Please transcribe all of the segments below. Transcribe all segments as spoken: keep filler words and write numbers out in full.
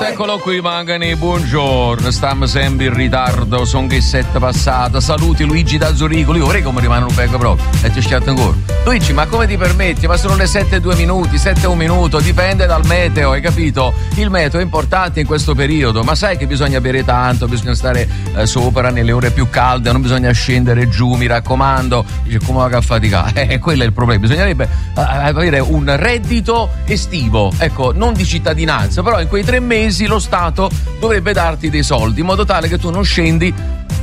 Eccolo qui Mangani, buongiorno, stiamo sempre in ritardo, sono che sette passate, saluti Luigi da Zurigo, io vorrei come rimane un pecco proprio, e ti schiatto ancora. Luigi, ma come ti permetti? Ma sono le sette e due minuti, sette e un minuto, dipende dal meteo, hai capito? Il meteo è importante in questo periodo, ma sai che bisogna bere tanto, bisogna stare eh, sopra nelle ore più calde, non bisogna scendere giù, mi raccomando. Dice, come va a faticare? Eh, quello è il problema, bisognerebbe eh, avere un reddito estivo, ecco, non di cittadinanza, però in quei tre mesi lo Stato dovrebbe darti dei soldi in modo tale che tu non scendi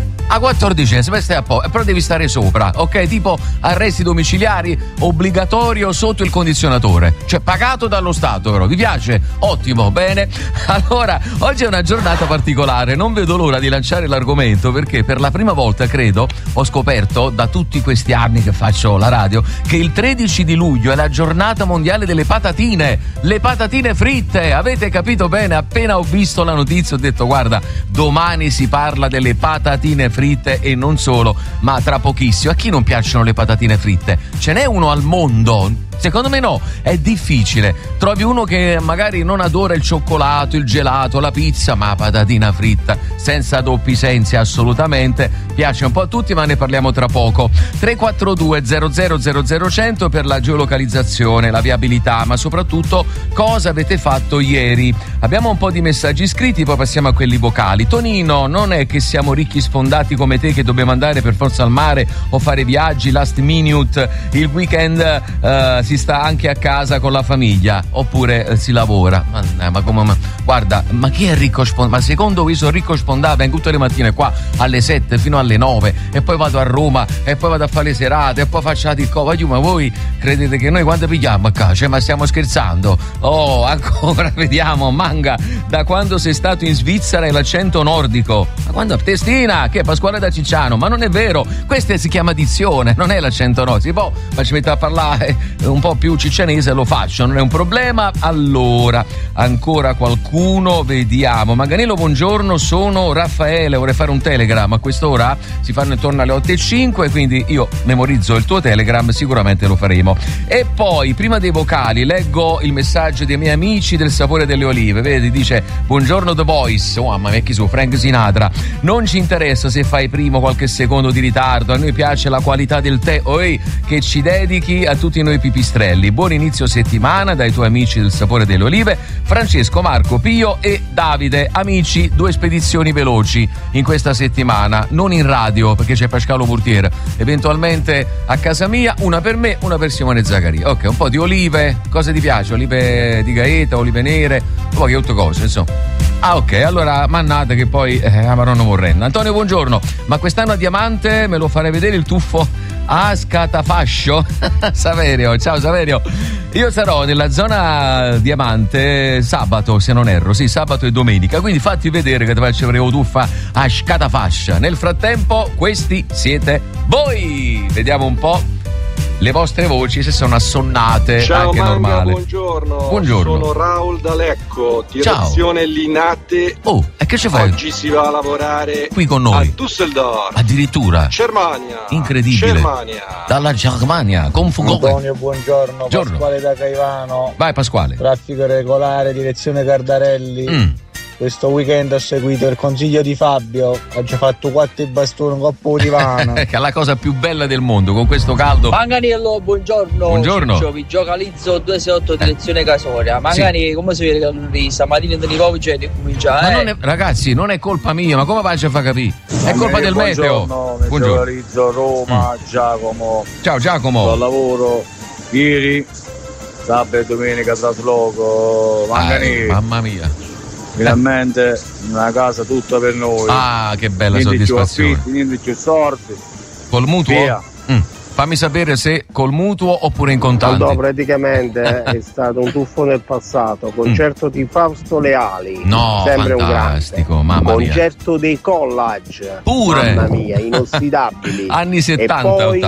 a quattordicesima, stai a po', però devi stare sopra, ok? Tipo arresti domiciliari obbligatorio sotto il condizionatore, cioè pagato dallo Stato, però vi piace? Ottimo, bene. Allora, oggi è una giornata particolare, non vedo l'ora di lanciare l'argomento perché per la prima volta, credo, ho scoperto da tutti questi anni che faccio la radio che il tredici di luglio è la giornata mondiale delle patatine, le patatine fritte, avete capito bene? Appena ho visto la notizia ho detto guarda, domani si parla delle patatine fritte fritte e non solo, ma tra pochissimo. A chi non piacciono le patatine fritte? Ce n'è uno al mondo? Secondo me no, è difficile. Trovi uno che magari non adora il cioccolato, il gelato, la pizza, ma patatina fritta, senza doppi sensi assolutamente. Piace un po' a tutti, ma ne parliamo tra poco. tre quattro due zero zero zero zero cento per la geolocalizzazione, la viabilità, ma soprattutto cosa avete fatto ieri. Abbiamo un po' di messaggi scritti, poi passiamo a quelli vocali. Tonino, non è che siamo ricchi sfondati come te che dobbiamo andare per forza al mare o fare viaggi last minute, il weekend uh, si sta anche a casa con la famiglia oppure uh, si lavora. Ma, ma come ma, guarda, ma chi è ricco sfondato? Ma secondo voi sono ricco sfondato? Vengo tutte le mattine qua alle sette fino alle nove e poi vado a Roma e poi vado a fare le serate e poi faccio la disco. Ma voi credete che noi quando pigliamo a casa? Cioè, ma stiamo scherzando? Oh, ancora vediamo, Manga, da quando sei stato in Svizzera e l'accento nordico? Ma quando Testina, che è Pasquale da Cicciano? Ma non è vero, questa si chiama dizione, non è l'accento nordico. Poi ma ci metto a parlare un po' più ciccianese, lo faccio, non è un problema. Allora, ancora qualcuno, vediamo. Manganello, buongiorno, sono Raffaele, vorrei fare un telegram a quest'ora, si fanno intorno alle otto e cinque, quindi io memorizzo il tuo telegram, sicuramente lo faremo. E poi, prima dei vocali, leggo il messaggio dei miei amici del Sapore delle Olive, vedi, dice buongiorno The Voice, oh mamma mia chi su, Frank Sinatra, non ci interessa se fai primo qualche secondo di ritardo, a noi piace la qualità del tè oi, che ci dedichi a tutti noi pipistrelli. Buon inizio settimana dai tuoi amici del Sapore delle Olive, Francesco, Marco, Pio e Davide. Amici, due spedizioni veloci in questa settimana, non in radio perché c'è Pascalo Murtiere, eventualmente a casa mia, una per me, una per Simone Zaccaria. Ok, un po' di olive, cosa ti piace? Olive di Gaeta, olive nere, un po' che tutte cose, insomma. Ah, ok, allora mannate che poi eh, amarono morrendo. Antonio, buongiorno, ma quest'anno a Diamante me lo farei vedere il tuffo a Scatafascio? Saverio, ciao Saverio. Io sarò nella zona Diamante sabato, se non erro, sì, sabato e domenica, quindi fatti vedere che ti faccio vedere o tuffa a Scatafascia. Nel frattempo, questi siete voi. Vediamo un po' le vostre voci se sono assonnate. Ciao anche Manga, normale. buongiorno. Buongiorno. Sono Raul da Lecco, direzione Ciao. Linate. Oh, e che ci fai? Oggi si va a lavorare qui con noi a Düsseldorf. Addirittura. Germania. Incredibile. Germania. Dalla Germania con Fugone. Antonio, buongiorno. Buongiorno. Pasquale da Caivano. Vai Pasquale. Traffico regolare, direzione Cardarelli. Mm. Questo weekend ho seguito il consiglio di Fabio, ho già fatto quattro bastoni coppo di divano. Che è la cosa più bella del mondo con questo caldo. Manganiello, buongiorno. Buongiorno. Ciccio, vi giocalizzo duecentosessantotto direzione Casoria. Magari, sì. Come si vede che stamattina di Nipovic è cominciato. Ma eh? non è, ragazzi, non è colpa mia, ma come faccio a far capire? È colpa del buongiorno, meteo. Buongiorno, geolocalizzo Roma, mm. Giacomo. Ciao Giacomo. Al lavoro ieri, sabato e domenica trasloco. Manganiello. Mamma mia. Finalmente una casa tutta per noi. Ah, che bella niente soddisfazione. Più affitti, niente più sorti. Col mutuo? Via. Mm. Fammi sapere se col mutuo oppure in contanti. No, praticamente è stato un tuffo nel passato. Concerto mm. di Fausto Leali. No, sempre fantastico, un grande. Mamma mia. Concerto dei Collage. Pure. Mamma mia, inossidabili. Anni settanta e poi ottanta.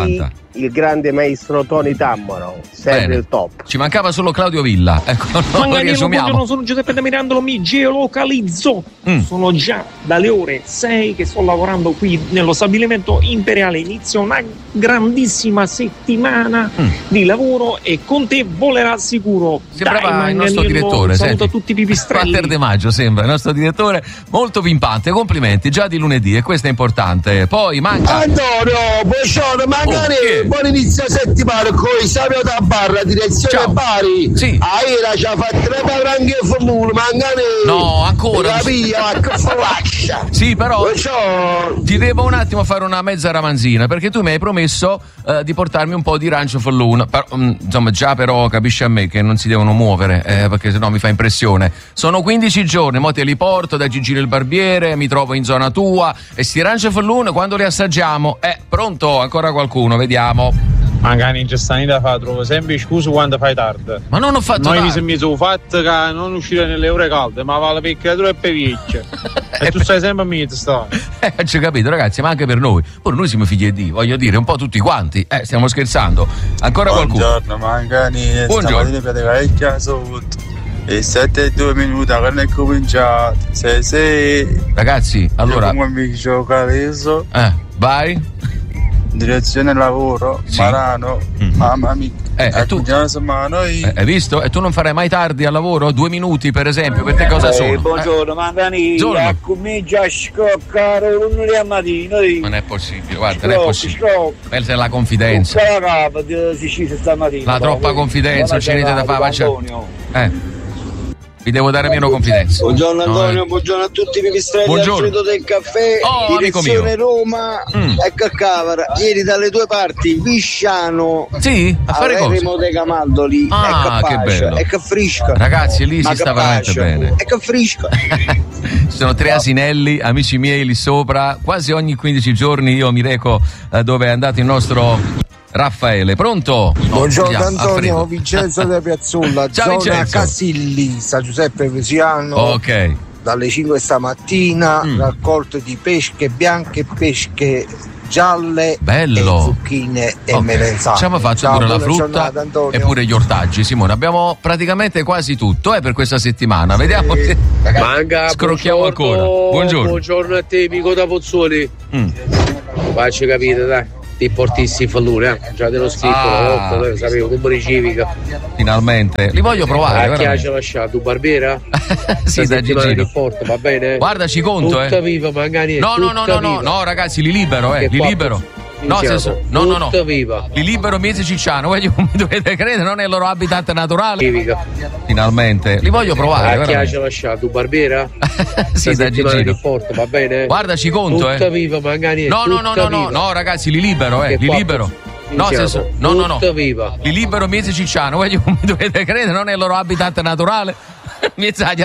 il grande maestro Tony Tammaro, sempre Bene. il top. Ci mancava solo Claudio Villa. Ecco, non lo Manganello, riassumiamo. buongiorno, sono Giuseppe da Mirandolo, mi geolocalizzo. Mm. Sono già dalle ore sei che sto lavorando qui nello stabilimento imperiale. Inizio una grandissima settimana Mm. di lavoro e con te volerà sicuro. Sembrava Dai, il nostro Manganello, direttore. saluto Senti. a tutti i pipistrelli. Walter De Maggio sembra il nostro direttore, molto pimpante. Complimenti, già di lunedì, e questo è importante. Poi manca. Antonio, buongiorno, magari Oh, che? buon inizio settimana con Savio da Barra, direzione Ciao. Bari. Sì. A Ira ci ha fatto tre paranghe e formule, magari. No, ancora. Capia, ma che flascia. Sì, però Buongiorno. ti devo un attimo fare una mezza ramanzina, perché tu mi hai promesso eh, di portarmi un po' di rancio falloon. Per- um, insomma, già però capisci a me che non si devono muovere, eh, perché sennò mi fa impressione. Sono quindici giorni, mo te li porto da Gigi il barbiere, mi trovo in zona tua, e sti rancio falloon quando li assaggiamo? Eh, pronto? Ancora qualcuno? Vediamo. Magari in gestione da fa, trovo sempre scusa quando fai tardi. Ma non ho fatto Noi mi tardi. sono fatto che non uscire nelle ore calde, ma vale per creatura e per vecchie. E tu stai sempre a mezzo, stai. Eh, ci ho capito, ragazzi, ma anche per noi. Pure noi siamo figli di Dio, voglio dire, un po' tutti quanti. Eh, stiamo scherzando. Ancora qualcuno? Buongiorno, Mangani. Buongiorno. Stamattina praticamente sotto. E sette e due minuti, quando è cominciato. Se sei. Ragazzi, allora. Come mi gioca adesso. Eh, vai. Direzione lavoro, Sì. Marano, Mm. mamma mia. Eh, e tu? Noi. Eh, hai visto? E tu non farai mai tardi al lavoro? Due minuti, per esempio, per te cosa sono? Eh, buongiorno, Mangani. Buongiorno. Comincia a scoccare l'uno di mattina. Eh, non è possibile, guarda, non è possibile. Questa è la confidenza. Tutta la capa di Sicilia stamattina. La troppa confidenza, non c'è niente da fare. faccia- Antonio. Eh. Vi devo dare meno confidenza. Buongiorno Antonio, No, eh. buongiorno a tutti i pipistrelli al Buongiorno. freddo del caffè, Oh, amico direzione mio. Roma Mm. e Caccavara. Ieri dalle due parti, Visciano, Sì, a fare cosa? Averemo dei Camaldoli, Ah, e che Capace, bello. e che frisca. Ragazzi, lì Ma si sta Capace, veramente bene. E che frisca. Ci sono tre asinelli, amici miei lì sopra. Quasi ogni quindici giorni io mi reco eh, dove è andato il nostro Raffaele. Pronto? No, Buongiorno scusiamo, Antonio, Alfredo. Vincenzo da Piazzulla, Ciao, zona Vincenzo. Casilli, San Giuseppe Vesiano. Ok. Dalle cinque stamattina, Mm. raccolte di pesche bianche, pesche gialle, Bello. e zucchine e Ok. melenzane. Ci abbiamo fatto Ciao, pure la buona frutta giornata, Antonio. e pure gli ortaggi, Simone. Abbiamo praticamente quasi tutto eh, per questa settimana. Vediamo se Manga, scrocchiamo buongiorno. ancora. Buongiorno. Buongiorno a te, amico da Pozzuoli. Mm. Facci capire, dai. Ti portissi il fallone, eh? Già te l'ho scritto Ah. una volta, dai, sapevo, numero civica. Finalmente. Li voglio provare. A chi ha veramente. ci ha lasciato? Tu Barbera? Sì, da settimana Gigino. di forte, va bene? Guardaci conto, Tutta eh. viva, Mangani. No, no, no, tutta no, no, viva. no, ragazzi, li libero, eh. Che Li qua- libero. No, Diciamo, senso, no, no, no. tutta viva. Li libero Miese Cicciano, voglio, mi dovete credere, non è il loro habitat naturale. Civica. Finalmente. Li voglio provare. A chi ha veramente. ci ha lasciato? Tu Barbera? Sì, da settimana Gigino. di forte, va bene? Guardaci conto, Tutta eh. viva, Mangani. No, no, no, tutta no, no, viva. no, ragazzi, li libero, eh. Che Li qua- libero. No, Diciamo, senso, no, no, no. tutta viva. Li libero Miese Cicciano, voglio, mi dovete credere, non è il loro habitat naturale. Miezzaia